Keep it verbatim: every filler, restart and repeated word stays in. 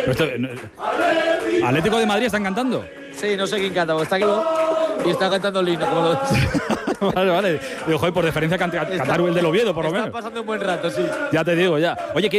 Pero esto, ¿Atlético de Madrid están cantando? Sí, no sé quién canta, porque está aquí y está cantando el himno, como lo Vale, vale. Digo, joder, por deferencia cantar el del Oviedo, por lo menos. Está pasando un buen rato, sí. Ya te digo, ya. Oye, ¿qué